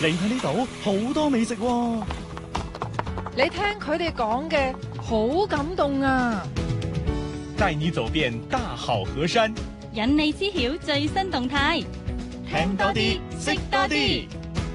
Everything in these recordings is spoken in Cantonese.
你睇呢度好多美食喎。 你聽佢哋講嘅好感動啊！ 帶你走遍大好河山， 引你知曉最新動態， 聽多啲，識多啲。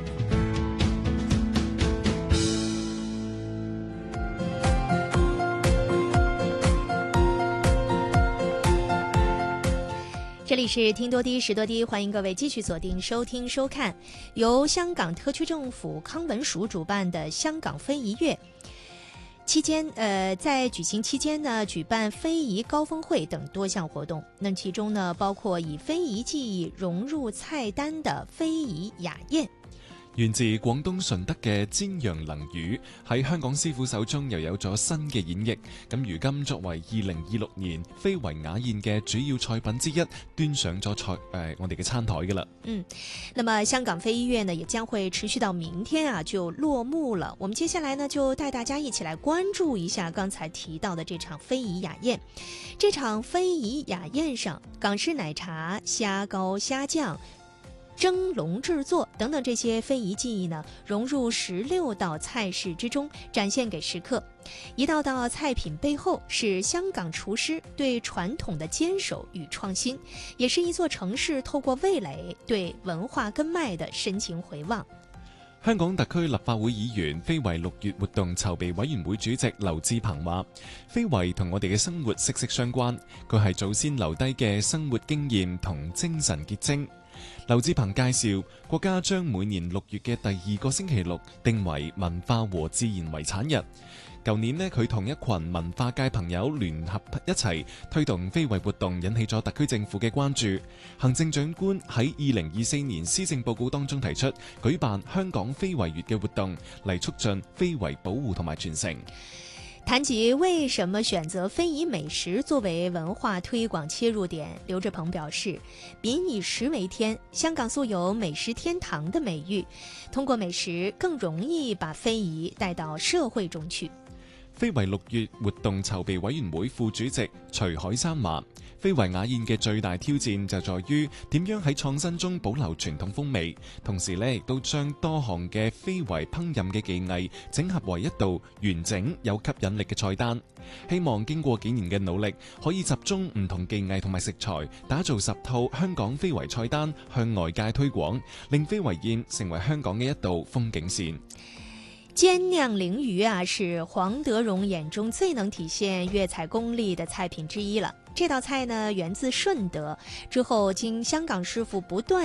这里是听多啲识多啲，欢迎各位继续锁定收听收看由香港特区政府康文署主办的香港非遗月期间，在举行期间呢，举办非遗高峰会等多项活動。那其中呢，包括以非遺技藝融入菜單的非遺雅宴。 源自廣東順德嘅煎釀鯪魚喺香港師傅手中又有咗新嘅演繹，咁如今作為2026年非遺雅宴嘅主要菜品之一，端上咗我哋嘅餐台㗎啦。 那麼香港非遺月呢，也將會持續到明天啊，就落幕了。我們接下來呢，就帶大家一起來關注一下剛才提到的這場非遺雅宴。這場非遺雅宴上，港式奶茶、蝦膏、蝦醬、蒸籠製作等等這些非遺技藝呢，融入16道菜式之中，展現給食客。一道道菜品背後是香港廚師對傳統的堅守與創新，也是一座城市透過味蕾對文化根脈的深情回望。 香港特區立法會議員非遺6月活動籌備委員會主席劉志鵬話：非遺同我哋嘅生活息息相關，佢係祖先留低嘅生活經驗同精神結晶。劉志鵬介紹，國家將每年6月嘅第2個星期六定為文化和自然遺產日。舊年呢，佢同一群文化界朋友聯合一齊推動非遺活動，引起咗特區政府嘅關注。行政長官喺2024年施政報告當中提出，舉辦香港非遺月嘅活動，嚟促進非遺保護同埋傳承。 談及為什麼選擇非遺美食作為文化推廣切入點，劉志鵬表示，民以食為天，香港素有美食天堂的美譽，通過美食更容易把非遺帶到社會中去。 非遺6月活動籌備委員會副主席徐海山話：非遺雅宴嘅最大挑戰就在於點樣喺創新中保留傳統風味，同時呢亦都將多項嘅非遺烹飪嘅技藝整合為一道完整有吸引力嘅菜單。希望經過幾年嘅努力，可以集中唔同技藝同埋食材，打造10套香港非遺菜單向外界推廣，令非遺宴成為香港嘅一道風景線。 煎釀鯪魚啊，是黃德榮眼中最能體現粵菜功力的菜品之一了。這道菜呢，源自順德，之後經香港師傅不斷